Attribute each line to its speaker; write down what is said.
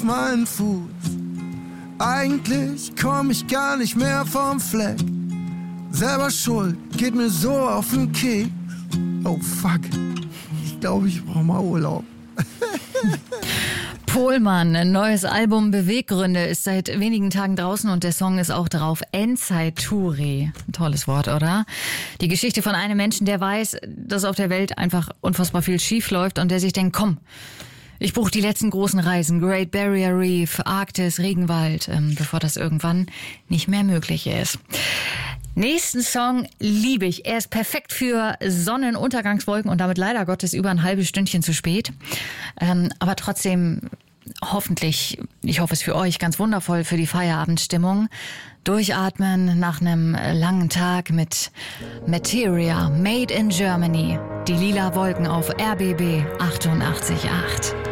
Speaker 1: meinen Fuß. Eigentlich komm ich gar nicht mehr vom Fleck. Selber schuld, geht mir so auf den Keks. Oh fuck, ich glaube, ich brauche mal Urlaub.
Speaker 2: Pohlmann, ein neues Album Beweggründe ist seit wenigen Tagen draußen und der Song ist auch drauf. Endzeit-Touri. Ein tolles Wort, oder? Die Geschichte von einem Menschen, der weiß, dass auf der Welt einfach unfassbar viel schief läuft und der sich denkt, komm, ich buche die letzten großen Reisen, Great Barrier Reef, Arktis, Regenwald, bevor das irgendwann nicht mehr möglich ist. Nächsten Song liebe ich. Er ist perfekt für Sonnenuntergangswolken und damit leider Gottes über ein halbes Stündchen zu spät. Aber trotzdem hoffentlich, ich hoffe es für euch, ganz wundervoll für die Feierabendstimmung. Durchatmen nach einem langen Tag mit Materia, Made in Germany. Die lila Wolken auf RBB 88.8.